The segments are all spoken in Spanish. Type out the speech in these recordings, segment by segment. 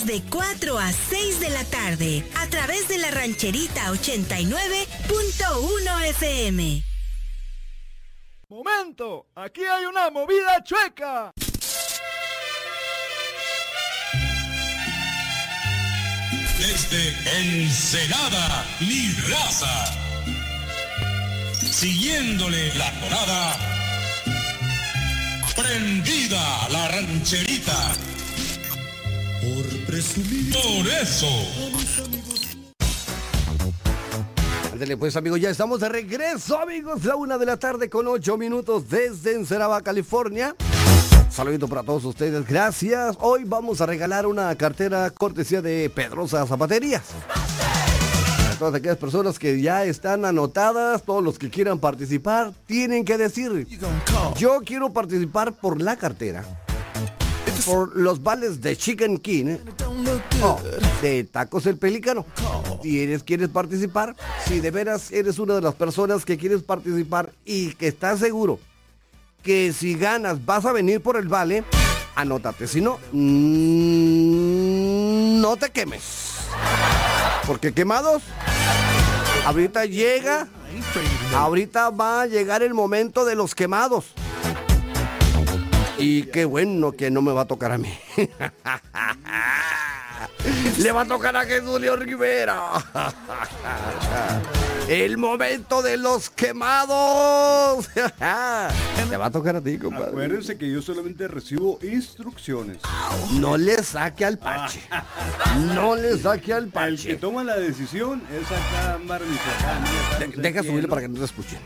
jueves de 4 a 6 de la tarde a través de la Rancherita 89.1 FM. ¡Momento! ¡Aquí hay una movida chueca! Desde Ensenada, mi raza. Siguiéndole la tonada, prendida la rancherita. Por presumir. Por eso. Ándale pues, amigos, ya estamos de regreso, amigos. La 1:08 desde Ensenada, California. Saludito para todos ustedes, gracias. Hoy vamos a regalar una cartera cortesía de Pedrosa Zapaterías. A todas aquellas personas que ya están anotadas, todos los que quieran participar, tienen que decir: yo quiero participar por la cartera, por los vales de Chicken King, de Tacos El Pelícano. ¿Quieres participar? Si de veras eres una de las personas que quieres participar y que estás seguro que si ganas vas a venir por el vale, anótate. Si no, no te quemes. Porque quemados, ahorita va a llegar el momento de los quemados. Y qué bueno que no me va a tocar a mí. Le va a tocar a Jesús León Rivera. El momento de los quemados. Te va a tocar a ti, compadre. Acuérdense que yo solamente recibo instrucciones. No le saque al parche. No le saque al parche. El que toma la decisión es acá Marley. Deja subirle para que no te escuchen.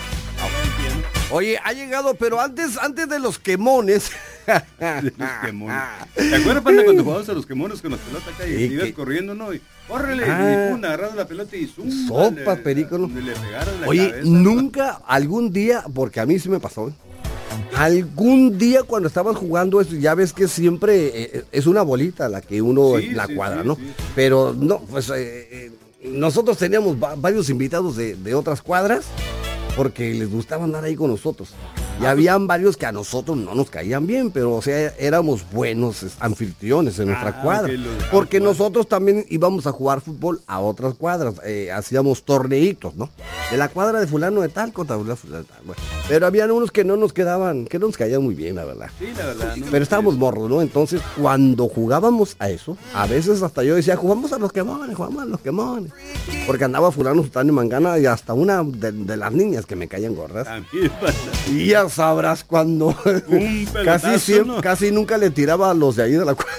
Oye, ha llegado, pero antes de los quemones. De los quemones. ¿Te acuerdas, Panda, cuando jugabas a los quemones con la pelota acá y ibas corriendo, no? Y córrele, y agarrando la pelota y sopa, perico, ¿no? Le pegaron la Oye, cabeza. nunca, algún día, porque a mí sí me pasó, algún día cuando estabas jugando eso, ya ves que siempre es una bolita la que uno cuadra, ¿no? Sí. Pero no, pues nosotros teníamos varios invitados de otras cuadras, porque les gustaba andar ahí con nosotros. Y habían varios que a nosotros no nos caían bien, pero o sea, éramos buenos anfitriones en nuestra cuadra. Porque nosotros también íbamos a jugar fútbol a otras cuadras, hacíamos torneitos, ¿no? De la cuadra de fulano de tal contra fulano de tal. Bueno, pero habían unos que no nos caían muy bien, la verdad. Sí, la verdad. No, pero estábamos morros, ¿no? Entonces, cuando jugábamos a eso, a veces hasta yo decía, jugamos a los quemones. Porque andaba fulano, sultano y mangana, y hasta una de las niñas que me caían gordas. Y ya sabrás cuando casi nunca le tiraba a los de ahí de la cuadra.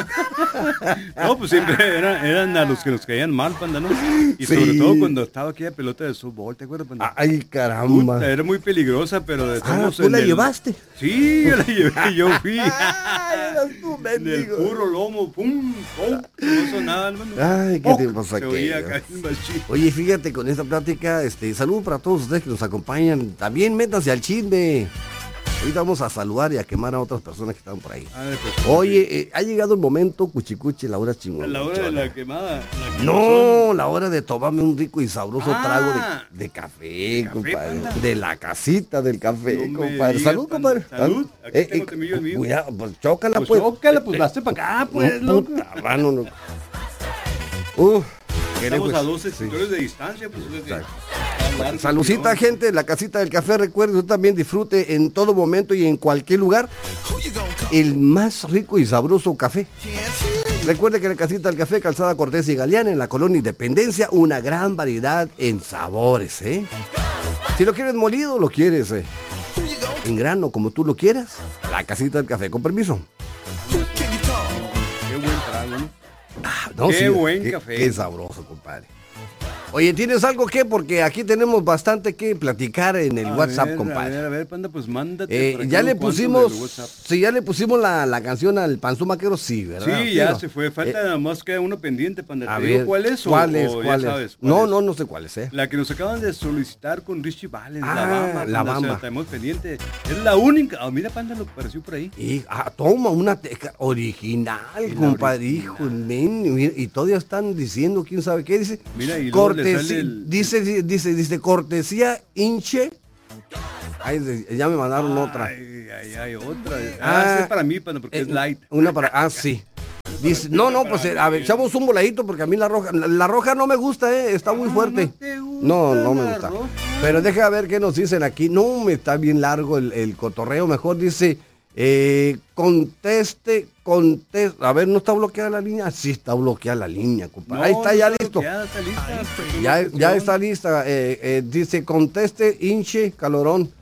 No, pues siempre eran a los que nos caían mal, Panda, ¿no? Y sobre todo cuando estaba aquella pelota de softball, ¿te acuerdas, Panda? Ay, caramba. Era muy peligrosa, pero de todos ¿tú la llevaste? Sí, yo la llevé, yo fui. Eras tú, del puro lomo, pum, no pasó nada, hermano. Ay, qué tiempos se oía acá. Oye, fíjate, con esta plática, saludo para todos ustedes que nos acompañan. También métanse al chisme. Ahorita vamos a saludar y a quemar a otras personas que están por ahí. Oye, ha llegado el momento, cuchicuchi, la hora chingona. La hora de la quemada. No, la hora de tomarme un rico y sabroso trago de café, compadre. Panda. De la casita del café, compadre. Salud, compadre. Salud. Aquí tengo el mío. Cuidado, pues chócala, pues. Chócala, pues vaste para acá, pues, loco. No. Estamos a 12 sectores de distancia, pues. Saludcita, gente, en la casita del café. Recuerde, usted también disfrute en todo momento y en cualquier lugar el más rico y sabroso café. Recuerde que en la casita del café, Calzada Cortés y Galeana, en la colonia Independencia, una gran variedad en sabores, Si lo quieres molido, lo quieres en grano, como tú lo quieras. La casita del café, con permiso. Qué buen trago, ¿no? Qué buen café. Qué sabroso, compadre. Oye, ¿tienes algo que? Porque aquí tenemos bastante que platicar en el WhatsApp, compadre. A ver, Panda, pues mándate. Ya le pusimos, la canción al Panzón Vaquero, sí, ¿verdad? Sí, ya se fue. Falta nada más que uno pendiente, Panda. ¿Te digo cuál es? ¿Cuál es? No sé cuál es, La que nos acaban de solicitar con Richie Valens, La Bamba. O sea, tenemos pendiente. Es la única. Mira, Panda, lo que apareció por ahí. Toma una teca original, compadre. Hijo, y todavía están diciendo, quién sabe qué dice. Mira, y dice cortesía hinche. Ay, ya me mandaron otra. Hay otra. Esta es para mí, porque es light. Sí. Dice, no, pues a ver, echamos un voladito porque a mí la roja no me gusta, está muy fuerte. No me gusta. Pero deja ver qué nos dicen aquí. No, me está bien largo el cotorreo. Mejor dice, conteste. A ver, ¿no está bloqueada la línea? Sí, está bloqueada la línea, compadre. Ahí está, ya listo. Ya está lista. Dice, conteste, hinche, calorón.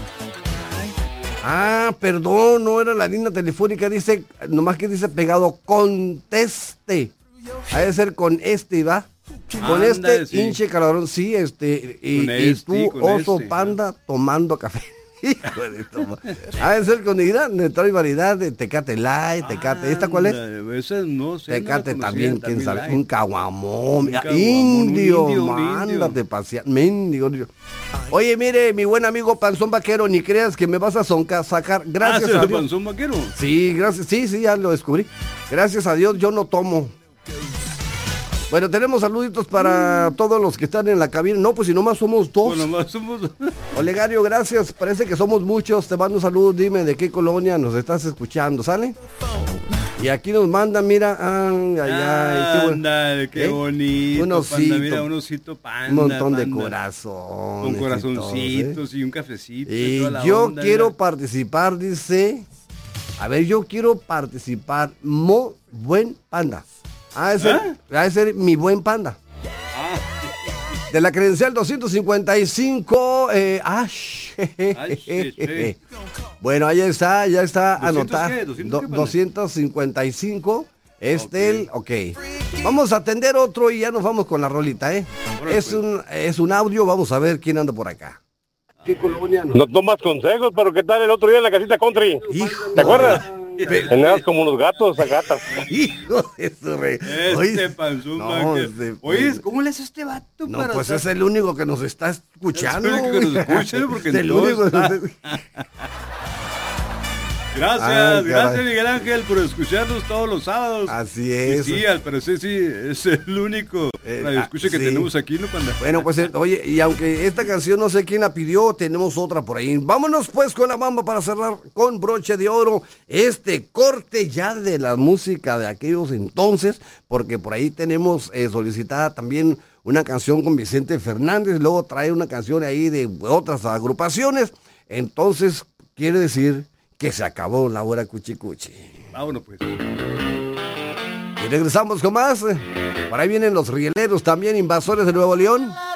Ah, perdón, no era la línea telefónica, dice, nomás que dice pegado, conteste. Ha de ser con ¿va? Con sí. Hinche calorón, sí, y tú, oso panda, tomando café. Hijo de esto. Ha de ser con de variedad de Tecate Light, Tecate. ¿Esta cuál es? Esa no sé. Tecate también, quién sabe. Un caguamón. Indio, mándate pasear. Mendigo. Oye, mire, mi buen amigo Panzón Vaquero, ni creas que me vas a sacar. Gracias a Dios. ¿Panzón Vaquero? Sí, gracias. Sí, ya lo descubrí. Gracias a Dios, yo no tomo. Bueno, tenemos saluditos para todos los que están en la cabina. No, pues si nomás somos dos. Pues nomás somos dos. Olegario, gracias. Parece que somos muchos. Te mando un saludo. Dime de qué colonia nos estás escuchando, ¿sale? Y aquí nos mandan, mira. Qué bonito. Un osito. Panda, mira, un osito panda. Un montón de panda. Corazones. Con corazoncitos y un cafecito. Y yo quiero participar, dice. A ver, yo quiero participar. Buen panda. Ha de ser mi buen panda. De la credencial 255. Bueno, ahí está, ya está anotada. 255. Ok. Vamos a atender otro y ya nos vamos con la rolita, Es un audio, vamos a ver quién anda por acá. ¿Qué colonia? No tomas consejos, pero ¿qué tal el otro día en la casita country? ¿Te acuerdas? Tenías como unos gatos a gatas. Hijo de su rey. Panzón. Oye, ¿cómo le hace este vato? No, pues es el único que nos está escuchando. Es el único que nos escucha, porque es el único. Gracias Miguel Ángel por escucharnos todos los sábados. Así es. Y sí, al parecer sí, es el único escucha que tenemos aquí, ¿no, panda? Bueno, pues oye, y aunque esta canción no sé quién la pidió, tenemos otra por ahí. Vámonos pues con la bamba para cerrar con broche de oro este corte ya de la música de aquellos entonces, porque por ahí tenemos solicitada también una canción con Vicente Fernández, luego trae una canción ahí de otras agrupaciones, entonces quiere decir que se acabó la hora cuchicuchi. Vámonos pues. Y regresamos con más. Por ahí vienen los rieleros también, Invasores de Nuevo León.